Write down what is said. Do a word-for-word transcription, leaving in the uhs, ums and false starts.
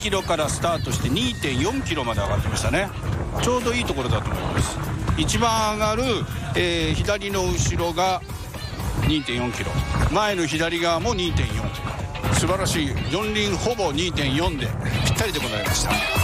キロからスタートして にてんよんキロまで上がってきましたね。ちょうどいいところだと思います。一番上がる、えー、左の後ろが にてんよんキロ、前の左側も にてんよん、素晴らしい。四輪ほぼ にてんよん でぴったりでございました。